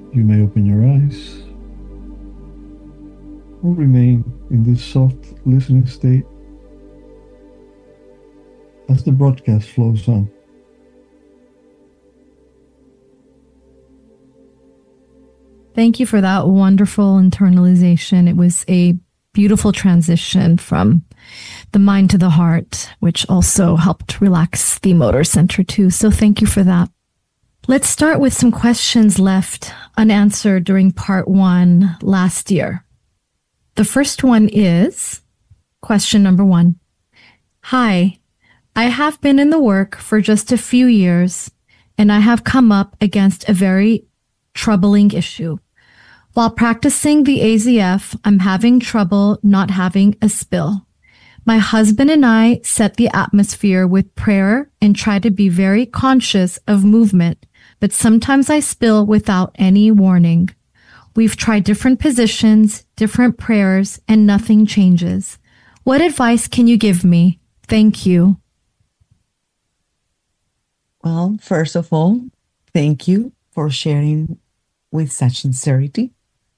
You may open your eyes or remain in this soft listening state as the broadcast flows on. Thank you for that wonderful internalization. It was a beautiful transition from the mind to the heart, which also helped relax the motor center too. So thank you for that. Let's start with some questions left unanswered during part 1 last year. The first one is question number 1. Hi, I have been in the work for just a few years, and I have come up against a very troubling issue. While practicing the AZF, I'm having trouble not having a spill. My husband and I set the atmosphere with prayer and try to be very conscious of movement, but sometimes I spill without any warning. We've tried different positions, different prayers, and nothing changes. What advice can you give me? Thank you. Well, first of all, thank you for sharing with such sincerity.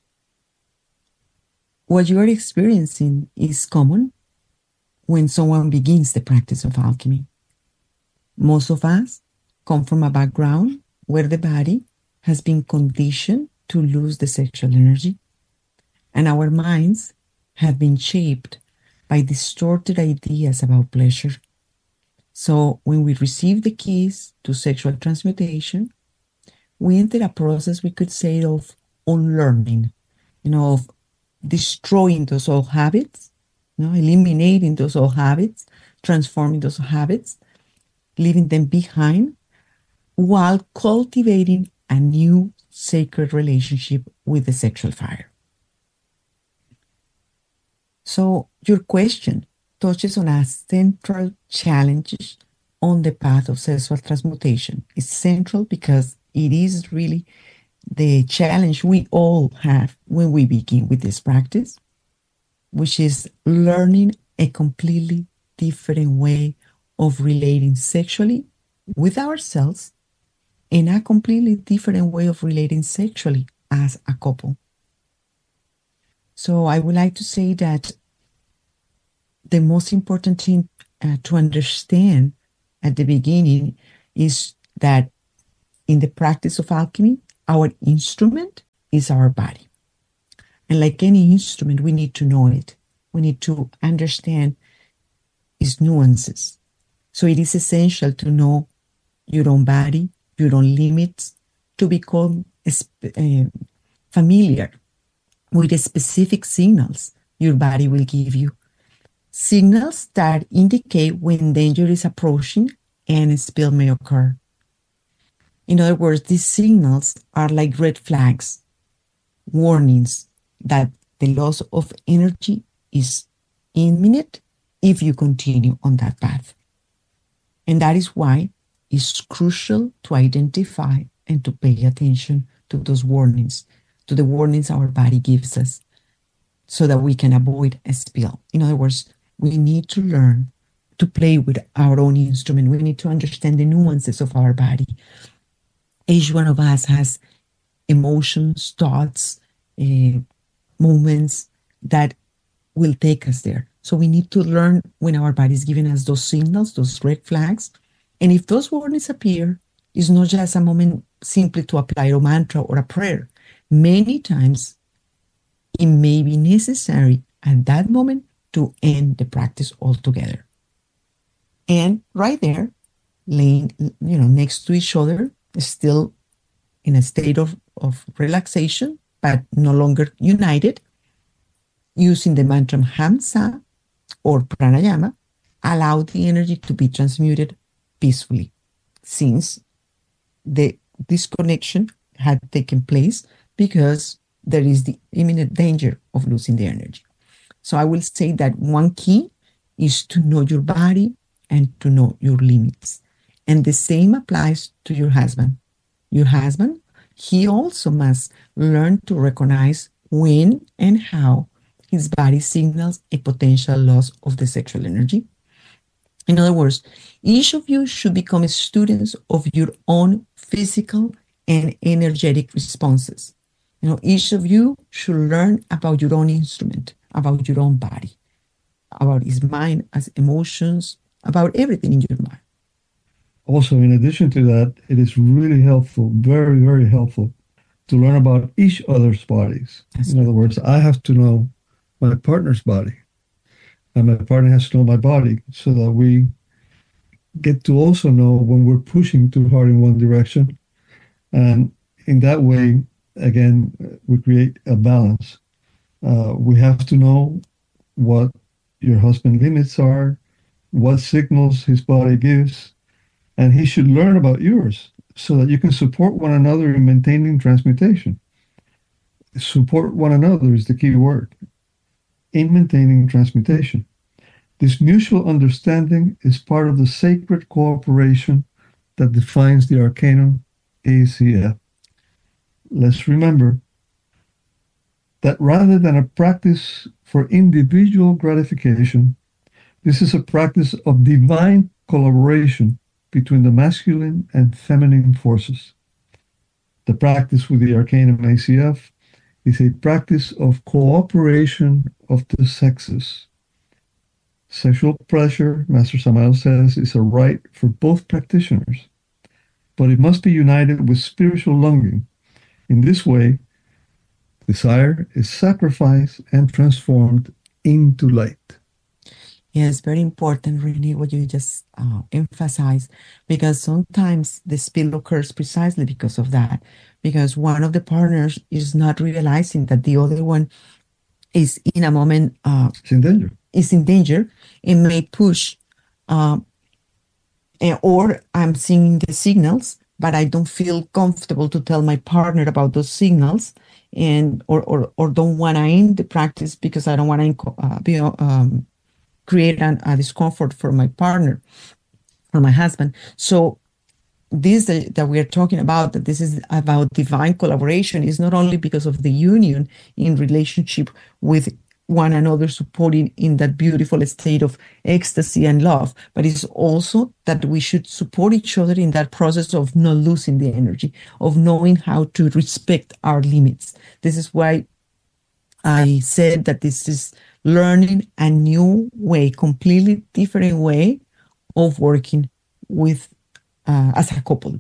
What you are experiencing is common when someone begins the practice of alchemy. Most of us come from a background where the body has been conditioned to lose the sexual energy, and our minds have been shaped by distorted ideas about pleasure. So when we receive the keys to sexual transmutation, we enter a process, we could say, of unlearning, of destroying those old habits, eliminating those old habits, transforming those habits, leaving them behind, while cultivating a new sacred relationship with the sexual fire. So your question touches on a central challenge on the path of sexual transmutation. It's central because it is really the challenge we all have when we begin with this practice, which is learning a completely different way of relating sexually with ourselves and a completely different way of relating sexually as a couple. So I would like to say that the most important thing to understand at the beginning is that in the practice of alchemy, our instrument is our body. And like any instrument, we need to know it. We need to understand its nuances. So it is essential to know your own body, your own limits, to become familiar with the specific signals your body will give you. Signals that indicate when danger is approaching and a spill may occur. In other words, these signals are like red flags, warnings that the loss of energy is imminent if you continue on that path. And that is why it's crucial to identify and to pay attention to those warnings, to the warnings our body gives us, so that we can avoid a spill. In other words, we need to learn to play with our own instrument. We need to understand the nuances of our body. Each one of us has emotions, thoughts, moments that will take us there. So we need to learn when our body is giving us those signals, those red flags. And if those warnings appear, it's not just a moment simply to apply a mantra or a prayer. Many times, it may be necessary at that moment to end the practice altogether. And right there, laying next to each other, still in a state of relaxation, but no longer united, using the mantra Hamsa or Pranayama, allow the energy to be transmuted peacefully, since the disconnection had taken place because there is the imminent danger of losing the energy. So I will say that one key is to know your body and to know your limits. And the same applies to your husband. Your husband, he also must learn to recognize when and how his body signals a potential loss of the sexual energy. In other words, each of you should become students of your own physical and energetic responses. Each of you should learn about your own instrument, about your own body, about his mind, as emotions, about everything in your mind. Also, in addition to that, it is really helpful, very, very helpful, to learn about each other's bodies. In other words, I have to know my partner's body, and my partner has to know my body, so that we get to also know when we're pushing too hard in one direction. And in that way, again, we create a balance. We have to know what your husband's limits are, what signals his body gives, and he should learn about yours so that you can support one another in maintaining transmutation. Support one another is the key word in maintaining transmutation. This mutual understanding is part of the sacred cooperation that defines the Arcanum ACF. Let's remember that rather than a practice for individual gratification, this is a practice of divine collaboration between the masculine and feminine forces. The practice with the Arcanum ACF is a practice of cooperation of the sexes. Sexual pleasure, Master Samael says, is a right for both practitioners, but it must be united with spiritual longing. In this way, desire is sacrificed and transformed into light. Yes, very important, really, what you just emphasized, because sometimes the spill occurs precisely because of that, because one of the partners is not realizing that the other one is in a moment is in danger and may push, or I'm seeing the signals, but I don't feel comfortable to tell my partner about those signals, and or don't want to end the practice because I don't want to create a discomfort for my partner, for my husband. So this that we are talking about, that this is about divine collaboration, is not only because of the union in relationship with one another, supporting in that beautiful state of ecstasy and love, but it's also that we should support each other in that process of not losing the energy, of knowing how to respect our limits. This is why I said that this is learning a new way, completely different way of working with as a couple.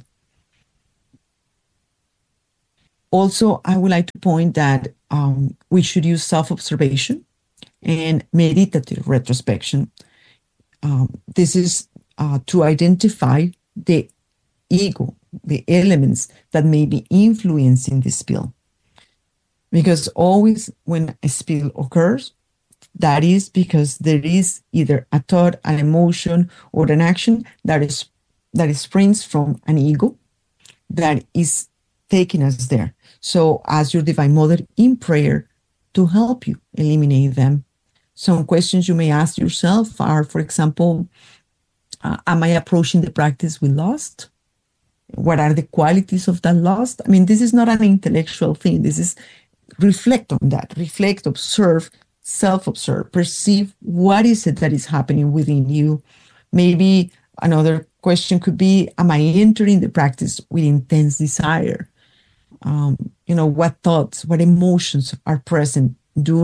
Also, I would like to point that we should use self-observation and meditative retrospection. This is to identify the ego, the elements that may be influencing the spill. Because always when a spill occurs, that is because there is either a thought, an emotion, or an action that springs from an ego that is taking us there. So ask your Divine Mother in prayer to help you eliminate them. Some questions you may ask yourself are, for example, am I approaching the practice with lust? What are the qualities of that lust? I mean, this is not an intellectual thing. This is reflect on that. Reflect, observe, self-observe, perceive what is it that is happening within you. Maybe another question could be, am I entering the practice with intense desire? What thoughts, what emotions are present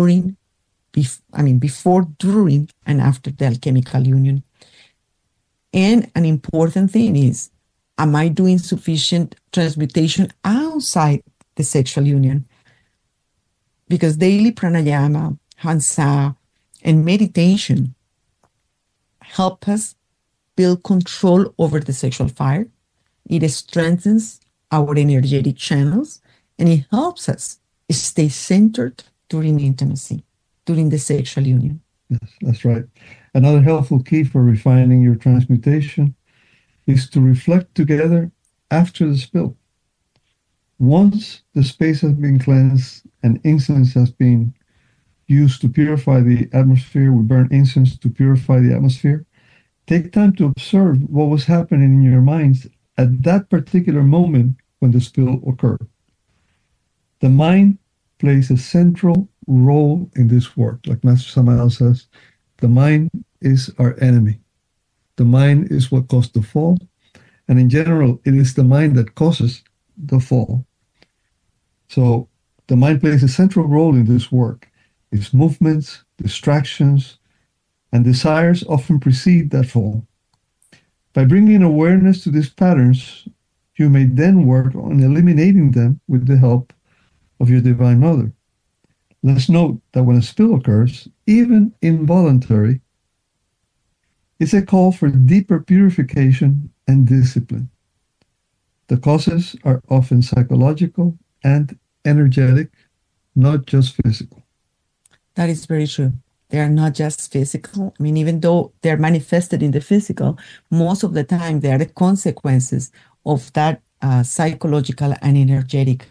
before, during, and after the alchemical union? And an important thing is, am I doing sufficient transmutation outside the sexual union? Because daily pranayama, hansa, and meditation help us build control over the sexual fire. It strengthens our energetic channels, and it helps us stay centered during intimacy, during the sexual union. Yes, that's right. Another helpful key for refining your transmutation is to reflect together after the spill. Once the space has been cleansed and incense has been used to purify the atmosphere, we burn incense to purify the atmosphere. Take time to observe what was happening in your minds at that particular moment when the spill occurred. The mind plays a central role in this work. Like Master Samael says, the mind is our enemy. The mind is what caused the fall. And in general, it is the mind that causes the fall. So The mind plays a central role in this work. Its movements, distractions, and desires often precede that fall. By bringing awareness to these patterns, you may then work on eliminating them with the help of your Divine Mother. Let's note that when a spill occurs, even involuntary, it's a call for deeper purification and discipline. The causes are often psychological and energetic, not just physical. That is very true. They are not just physical. I mean, even though they're manifested in the physical, most of the time they are the consequences of that psychological and energetic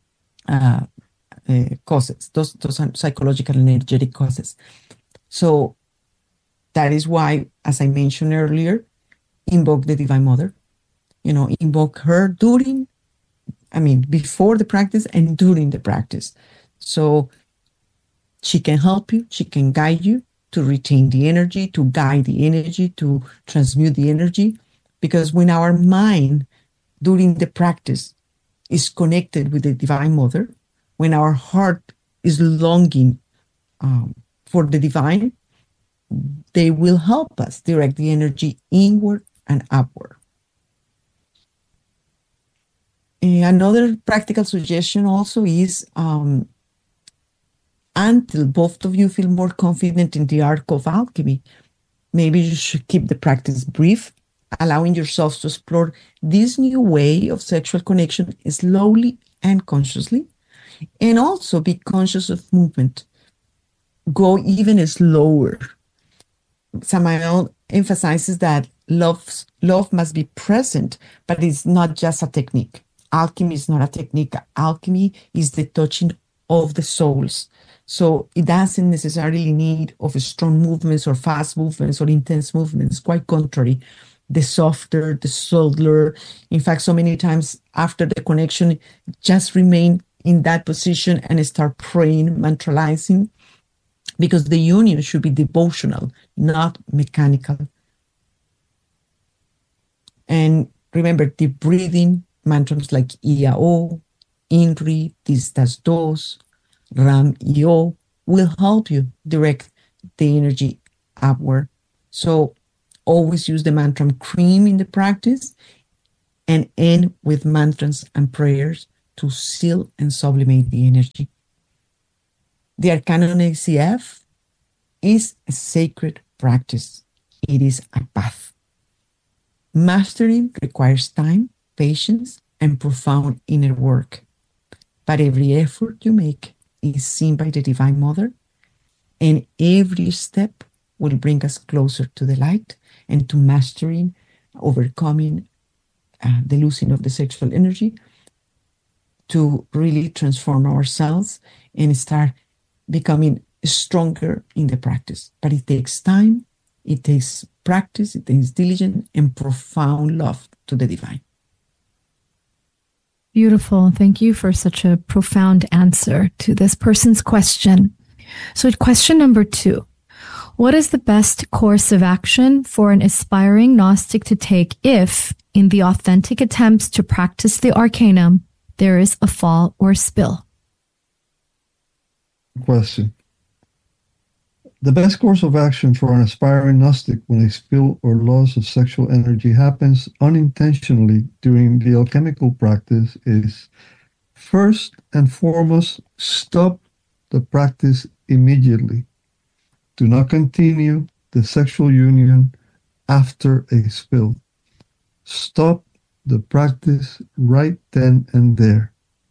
causes. Those are psychological and energetic causes. So that is why, as I mentioned earlier, invoke the Divine Mother. Invoke her before the practice and during the practice. So she can help you, she can guide you to retain the energy, to guide the energy, to transmute the energy. Because when our mind during the practice is connected with the Divine Mother, when our heart is longing for the divine, they will help us direct the energy inward and upward. Another practical suggestion also is until both of you feel more confident in the art of alchemy, maybe you should keep the practice brief, allowing yourselves to explore this new way of sexual connection slowly and consciously, and also be conscious of movement. Go even slower. Samael emphasizes that love must be present, but it's not just a technique. Alchemy is not a technique. Alchemy is the touching of the souls. So it doesn't necessarily need of strong movements or fast movements or intense movements. Quite contrary, the softer, the subtler. In fact, so many times after the connection, just remain in that position and start praying, mantralizing, because the union should be devotional, not mechanical. And remember, the breathing mantras like Iao, Inri, Tistas Dos, Ram Io will help you direct the energy upward. So always use the mantra cream in the practice and end with mantras and prayers to seal and sublimate the energy. The Arcanon ACF is a sacred practice. It is a path. Mastering requires time, patience, and profound inner work. But every effort you make is seen by the Divine Mother, and every step will bring us closer to the light and to mastering, overcoming the losing of the sexual energy, to really transform ourselves and start becoming stronger in the practice. But it takes time, it takes practice, it takes diligence and profound love to the divine. Beautiful. Thank you for such a profound answer to this person's question. So question number 2, what is the best course of action for an aspiring Gnostic to take if, in the authentic attempts to practice the Arcanum, there is a fall or spill? Question. The best course of action for an aspiring Gnostic when a spill or loss of sexual energy happens unintentionally during the alchemical practice is, first and foremost, stop the practice immediately. Do not continue the sexual union after a spill. Stop the practice right then and there.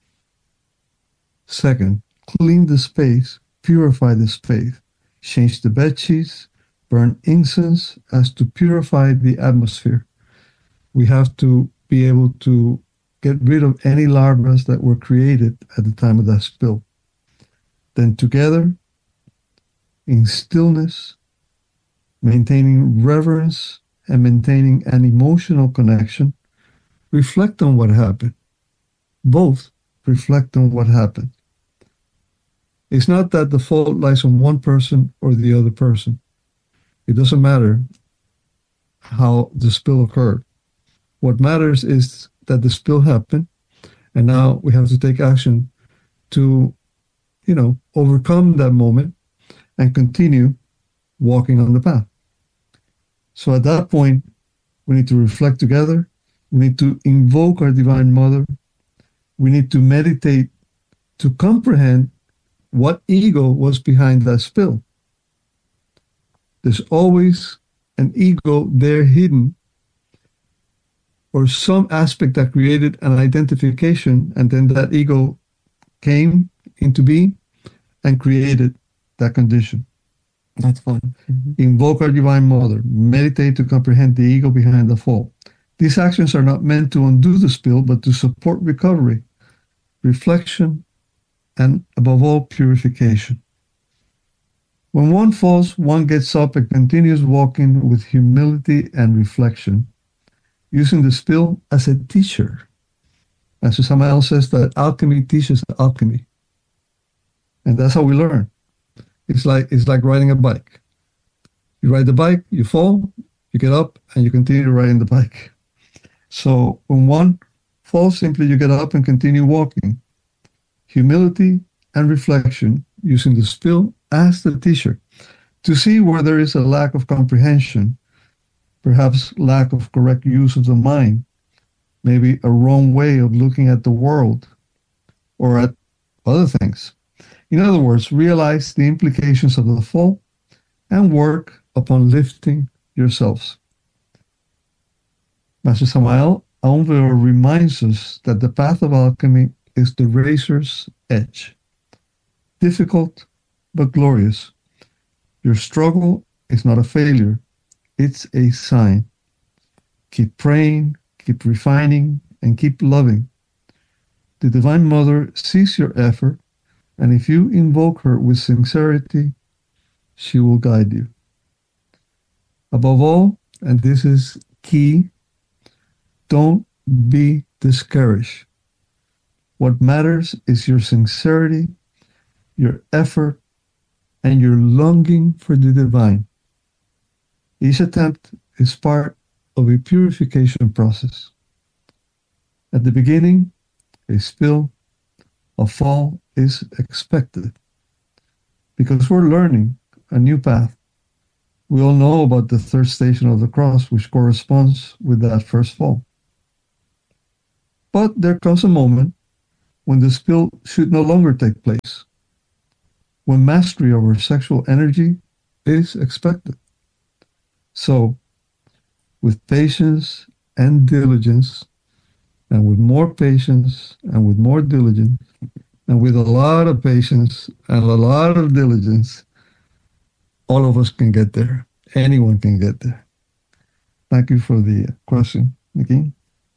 Second, clean the space, purify the space. Change the bed sheets, burn incense as to purify the atmosphere. We have to be able to get rid of any larvas that were created at the time of that spill. Then together, in stillness, maintaining reverence and maintaining an emotional connection, reflect on what happened. Both reflect on what happened. It's not that the fault lies on one person or the other person. It doesn't matter how the spill occurred. What matters is that the spill happened, and now we have to take action to, overcome that moment and continue walking on the path. So at that point, we need to reflect together. We need to invoke our Divine Mother. We need to meditate to comprehend what ego was behind that spill. There's always an ego there hidden, or some aspect that created an identification, and then that ego came into being and created that condition. That's fun. Mm-hmm. Invoke our Divine Mother. Meditate to comprehend the ego behind the fall. These actions are not meant to undo the spill, but to support recovery, reflection, and above all, purification. When one falls, one gets up and continues walking with humility and reflection, using the spill as a teacher. As Samael says, that alchemy teaches alchemy. And that's how we learn. It's like riding a bike. You ride the bike, you fall, you get up, and you continue riding the bike. So when one falls, simply you get up and continue walking. Humility and reflection, using the spill as the teacher, to see where there is a lack of comprehension, perhaps lack of correct use of the mind, maybe a wrong way of looking at the world or at other things. In other words, realize the implications of the fall and work upon lifting yourselves. Master Samael Aun Weor reminds us that the path of alchemy is the razor's edge. Difficult, but glorious. Your struggle is not a failure. It's a sign. Keep praying, keep refining, and keep loving. The Divine Mother sees your effort, and if you invoke her with sincerity, she will guide you. Above all, and this is key, don't be discouraged. What matters is your sincerity, your effort, and your longing for the divine. Each attempt is part of a purification process. At the beginning, a spill, a fall is expected because we're learning a new path. We all know about the third station of the cross, which corresponds with that first fall. But there comes a moment when the spill should no longer take place, when mastery over sexual energy is expected. So, with patience and diligence, and with more patience and with more diligence, and with a lot of patience and a lot of diligence, all of us can get there. Anyone can get there. Thank you for the question, Nikki.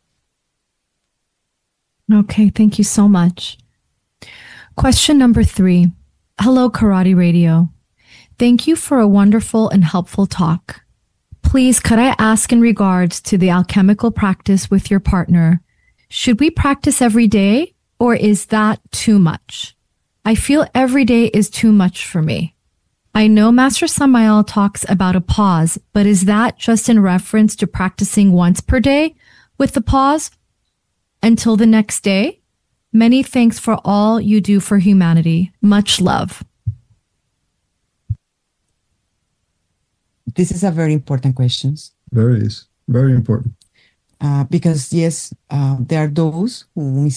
Okay, thank you so much. Question number 3. Hello, Karate Radio. Thank you for a wonderful and helpful talk. Please, could I ask in regards to the alchemical practice with your partner, should we practice every day or is that too much? I feel every day is too much for me. I know Master Samael talks about a pause, but is that just in reference to practicing once per day with the pause until the next day? Many thanks for all you do for humanity. Much love. This is a very important question. Very important. Because yes, there are those who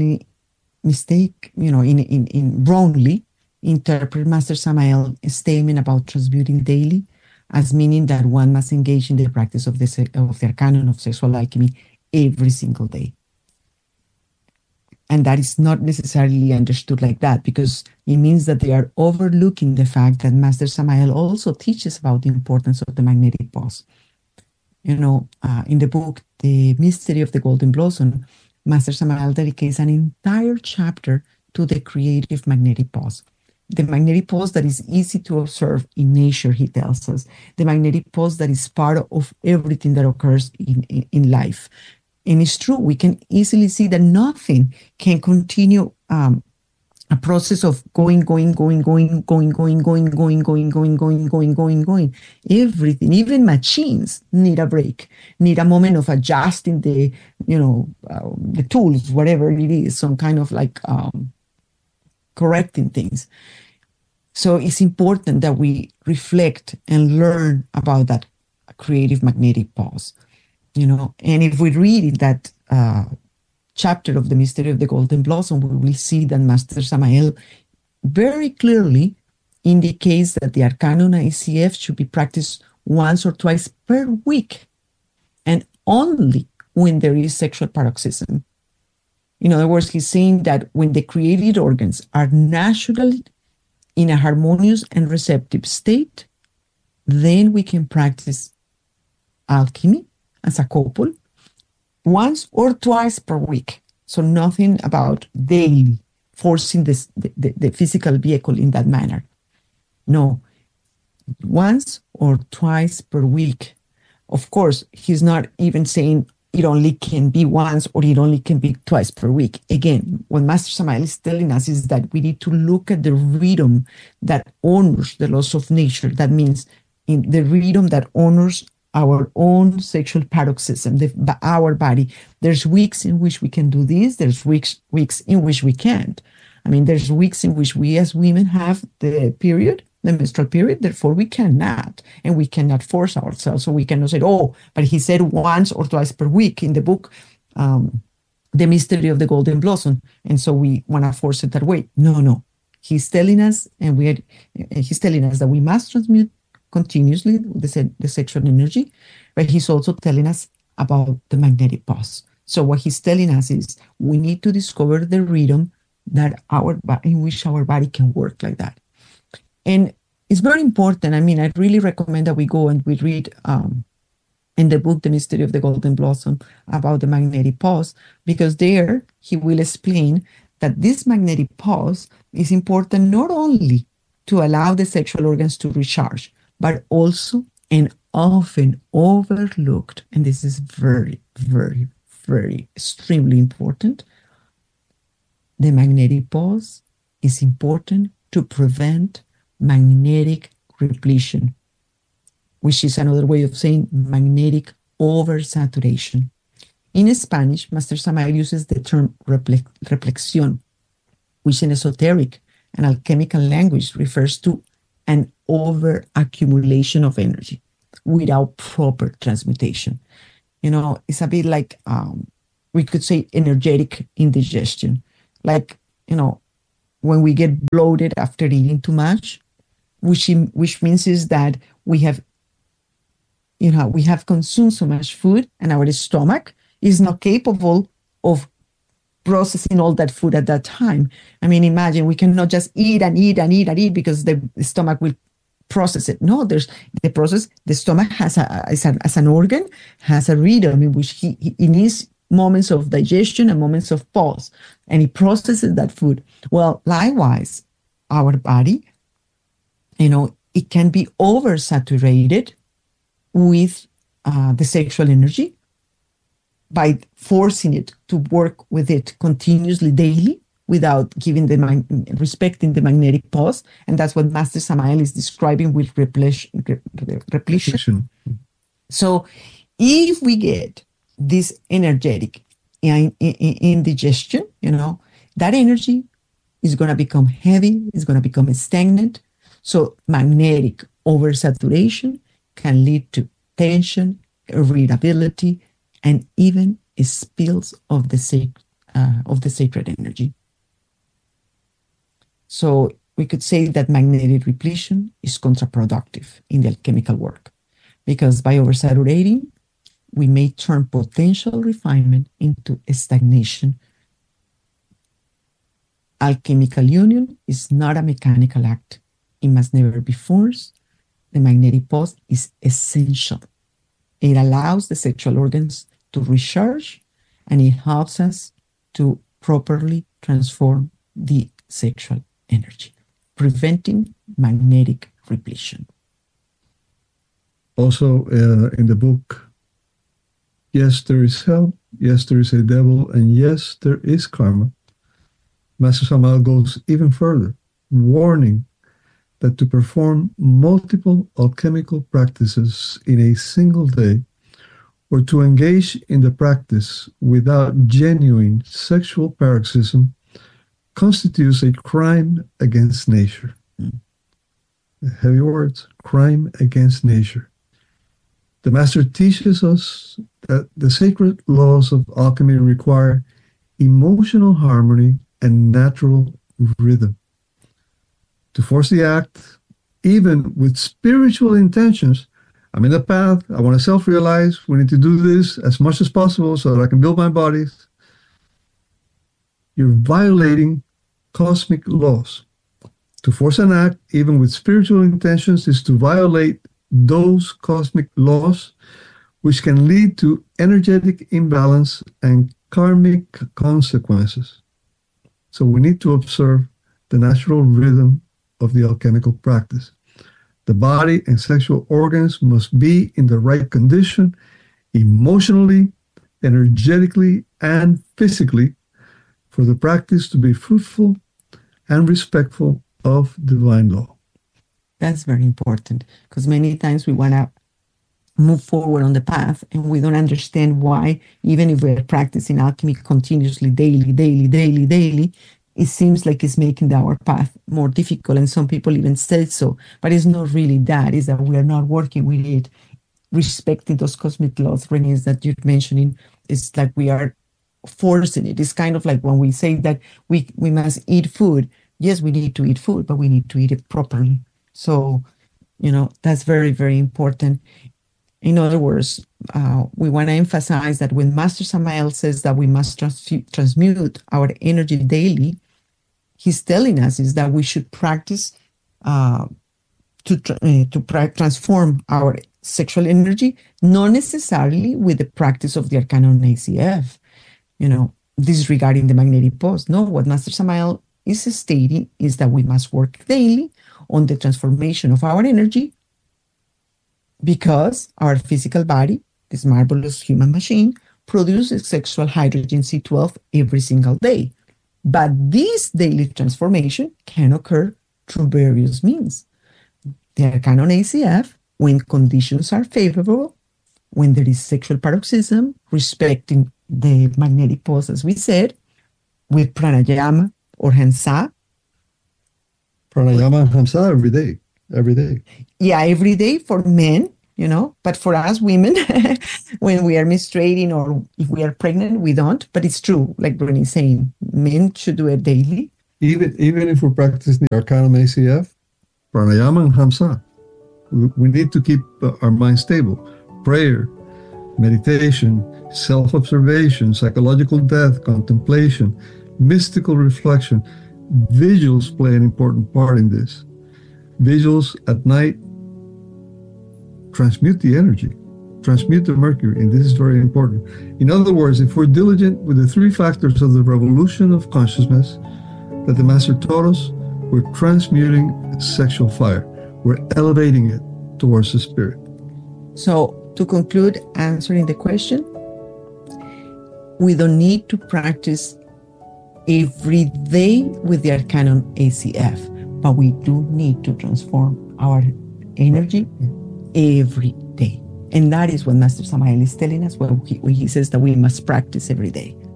wrongly interpret Master Samael's statement about transmuting daily as meaning that one must engage in the practice of the canon of sexual alchemy every single day. And that is not necessarily understood like that, because it means that they are overlooking the fact that Master Samael also teaches about the importance of the magnetic pause. In the book, The Mystery of the Golden Blossom, Master Samael dedicates an entire chapter to the creative magnetic pause. The magnetic pause that is easy to observe in nature, he tells us. The magnetic pause that is part of everything that occurs in life. And it's true, we can easily see that nothing can continue a process of going. Everything, even machines need a break, need a moment of adjusting the tools, whatever it is, some kind of correcting things. So it's important that we reflect and learn about that creative magnetic pause, And if we read in that chapter of the Mystery of the Golden Blossom, we will see that Master Samael very clearly indicates that the Arcanum ICF should be practiced once or twice per week, and only when there is sexual paroxysm. In other words, he's saying that when the created organs are naturally in a harmonious and receptive state, then we can practice alchemy as a couple once or twice per week. So nothing about daily forcing the physical vehicle in that manner. No, once or twice per week. Of course, he's not even saying it only can be once or it only can be twice per week. Again, what Master Samael is telling us is that we need to look at the rhythm that honors the laws of nature. That means in the rhythm that honors our own sexual paroxysm, our body. There's weeks in which we can do this. There's weeks in which we can't. I mean, there's weeks in which we as women have the menstrual period, therefore we cannot, and we cannot force ourselves. So we cannot say, but he said once or twice per week in the book, The Mystery of the Golden Blossom, and so we want to force it that way. No. He's telling us, he's telling us that we must transmute continuously the sexual energy, but he's also telling us about the magnetic pause. So what he's telling us is we need to discover the rhythm that in which our body can work like that. And it's very important. I mean, I really recommend that we go and we read in the book, The Mystery of the Golden Blossom, about the magnetic pause, because there he will explain that this magnetic pause is important not only to allow the sexual organs to recharge, but also and often overlooked, and this is very, very, very extremely important, the magnetic pause is important to prevent magnetic repletion, which is another way of saying magnetic oversaturation. In Spanish, Master Samael uses the term reflexión, which in esoteric and alchemical language refers to an overaccumulation of energy without proper transmutation. It's a bit like, we could say, energetic indigestion. Like, when we get bloated after eating too much, which means is that we have consumed so much food and our stomach is not capable of processing all that food at that time. I mean, imagine we cannot just eat and eat and eat and eat because the stomach will process it. No, there's the process. The stomach as an organ has a rhythm in which he needs moments of digestion and moments of pause, and he processes that food. Well, likewise, our body, it can be oversaturated with the sexual energy by forcing it to work with it continuously daily without respecting the magnetic pause. And that's what Master Samael is describing with repletion. So if we get this energetic indigestion, that energy is going to become heavy, it's going to become stagnant. So magnetic oversaturation can lead to tension, irritability, and even spills of the sacred energy. So we could say that magnetic repletion is counterproductive in the alchemical work, because by oversaturating, we may turn potential refinement into stagnation. Alchemical union is not a mechanical act. It must never be forced. The magnetic pause is essential. It allows the sexual organs to recharge, and it helps us to properly transform the sexual energy, preventing magnetic repletion. Also, in the book, yes, there is hell, yes, there is a devil, and yes, there is karma. Master Samael goes even further, warning that to perform multiple alchemical practices in a single day, or to engage in the practice without genuine sexual paroxysm, constitutes a crime against nature. Heavy words, crime against nature. The master teaches us that the sacred laws of alchemy require emotional harmony and natural rhythm. To force the act, even with spiritual intentions, I'm in the path, I want to self-realize, we need to do this as much as possible so that I can build my bodies. You're violating cosmic laws. To force an act, even with spiritual intentions, is to violate those cosmic laws, which can lead to energetic imbalance and karmic consequences. So we need to observe the natural rhythm of the alchemical practice. The body and sexual organs must be in the right condition, emotionally, energetically, and physically, for the practice to be fruitful and respectful of divine law. That's very important, because many times we want to move forward on the path and we don't understand why, even if we're practicing alchemy continuously, daily, it seems like it's making our path more difficult. And some people even say so, but it's not really that. It's that we are not working with it, respecting those cosmic laws, Renee, that you're mentioning. It's like we are forcing it. It's kind of like when we say that we must eat food. Yes, we need to eat food, but we need to eat it properly. So, that's very, very important. In other words, we want to emphasize that when Master Samael says that we must transmute our energy daily, he's telling us is that we should practice to transform our sexual energy, not necessarily with the practice of the Arcanon ACF, disregarding the magnetic pulse. No, what Master Samael is stating is that we must work daily on the transformation of our energy, because our physical body, this marvelous human machine, produces sexual hydrogen C12 every single day. But this daily transformation can occur through various means. The Arcanon ACF, when conditions are favorable, when there is sexual paroxysm, respecting the magnetic pulse, as we said, with pranayama or hamsa. Pranayama and hamsa every day. Yeah, every day for men, but for us women, when we are menstruating or if we are pregnant, we don't. But it's true, like Bernie is saying, men should do it daily. Even if we're practicing the Arcanum ACF, pranayama and hamsa, we need to keep our mind stable. Prayer, meditation, self-observation, psychological depth, contemplation, mystical reflection. Vigils play an important part in this. Vigils at night transmute the energy, transmute the mercury, and this is very important. In other words, if we're diligent with the three factors of the revolution of consciousness that the Master taught us, we're transmuting sexual fire. We're elevating it towards the spirit. So, to conclude answering the question, we don't need to practice every day with the Arcanon ACF, but we do need to transform our energy every day. And that is what Master Samael is telling us when he says that we must practice every day.